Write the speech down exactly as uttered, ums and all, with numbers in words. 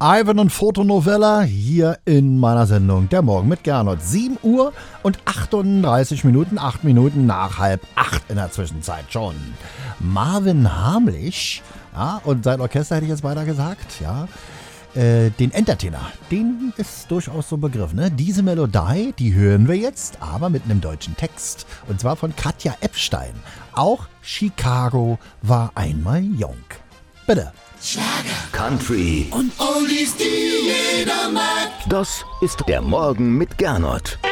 Ivan und Fotonovella hier in meiner Sendung Der Morgen mit Gernot. sieben Uhr und achtunddreißig Minuten, acht Minuten nach halb acht in der Zwischenzeit schon. Marvin Hamlisch, ja, und sein Orchester hätte ich jetzt weiter gesagt, ja, äh, den Entertainer, den ist durchaus so ein Begriff, ne? Diese Melodie, die hören wir jetzt, aber mit einem deutschen Text. Und zwar von Katja Epstein. Auch Chicago war einmal jung. Bitte. Schlager, Country und Oldies, die jeder mag. Das ist der Morgen mit Gernot.